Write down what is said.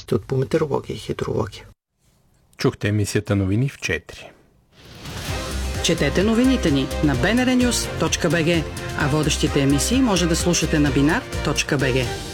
Институт по метеорология и хидрология. Чухте емисията новини в 4. Четете новините ни на bnrnews.bg, а водещите емисии може да слушате на binar.bg.